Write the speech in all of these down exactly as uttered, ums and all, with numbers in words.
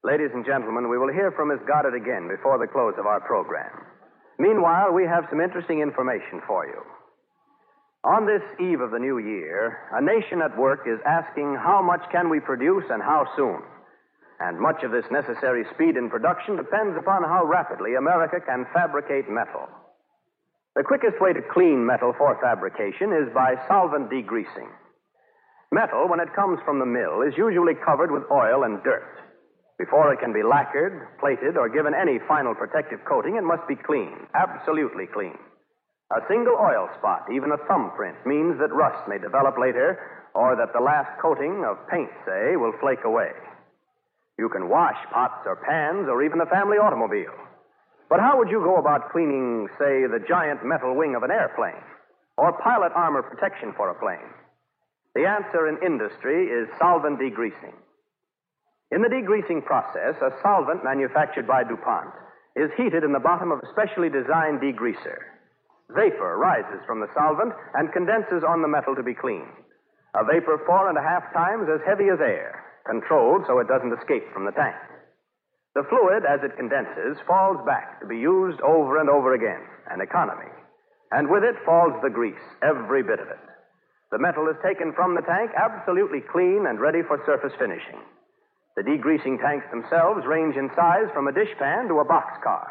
Ladies and gentlemen, we will hear from Miss Goddard again before the close of our program. Meanwhile, we have some interesting information for you. On this eve of the new year, a nation at work is asking how much can we produce and how soon. And much of this necessary speed in production depends upon how rapidly America can fabricate metal. The quickest way to clean metal for fabrication is by solvent degreasing. Metal, when it comes from the mill, is usually covered with oil and dirt. Before it can be lacquered, plated, or given any final protective coating, it must be clean, absolutely clean. A single oil spot, even a thumbprint, means that rust may develop later, or that the last coating of paint, say, will flake away. You can wash pots or pans or even the family automobile. But how would you go about cleaning, say, the giant metal wing of an airplane or pilot armor protection for a plane? The answer in industry is solvent degreasing. In the degreasing process, a solvent manufactured by DuPont is heated in the bottom of a specially designed degreaser. Vapor rises from the solvent and condenses on the metal to be cleaned. A vapor four and a half times as heavy as air, controlled so it doesn't escape from the tank. The fluid, as it condenses, falls back to be used over and over again, an economy. And with it falls the grease, every bit of it. The metal is taken from the tank absolutely clean and ready for surface finishing. The degreasing tanks themselves range in size from a dishpan to a boxcar.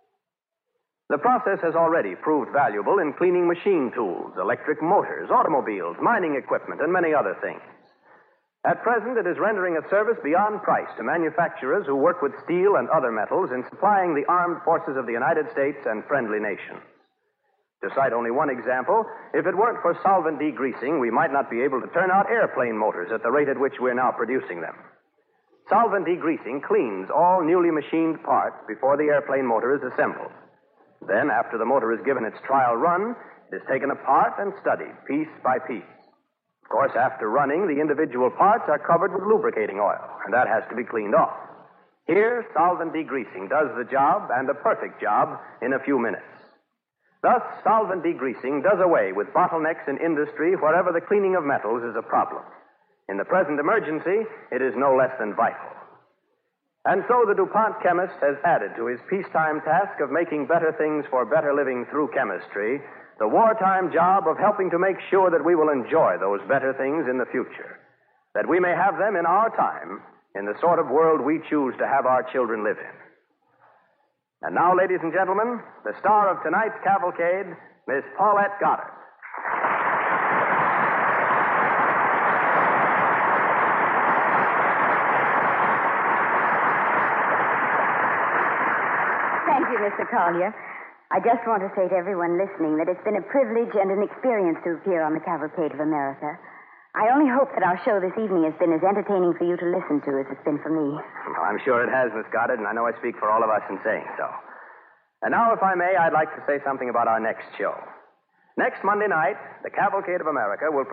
The process has already proved valuable in cleaning machine tools, electric motors, automobiles, mining equipment, and many other things. At present, it is rendering a service beyond price to manufacturers who work with steel and other metals in supplying the armed forces of the United States and friendly nations. To cite only one example, if it weren't for solvent degreasing, we might not be able to turn out airplane motors at the rate at which we're now producing them. Solvent degreasing cleans all newly machined parts before the airplane motor is assembled. Then, after the motor is given its trial run, it is taken apart and studied piece by piece. Of course, after running, the individual parts are covered with lubricating oil, and that has to be cleaned off. Here, solvent degreasing does the job, and a perfect job, in a few minutes. Thus, solvent degreasing does away with bottlenecks in industry wherever the cleaning of metals is a problem. In the present emergency, it is no less than vital. And so the DuPont chemist has added to his peacetime task of making better things for better living through chemistry the wartime job of helping to make sure that we will enjoy those better things in the future, that we may have them in our time in the sort of world we choose to have our children live in. And now, ladies and gentlemen, the star of tonight's cavalcade, Miss Paulette Goddard. Thank you, Mister Collier. I just want to say to everyone listening that it's been a privilege and an experience to appear on the Cavalcade of America. I only hope that our show this evening has been as entertaining for you to listen to as it's been for me. Well, I'm sure it has, Miss Goddard, and I know I speak for all of us in saying so. And now, if I may, I'd like to say something about our next show. Next Monday night, the Cavalcade of America will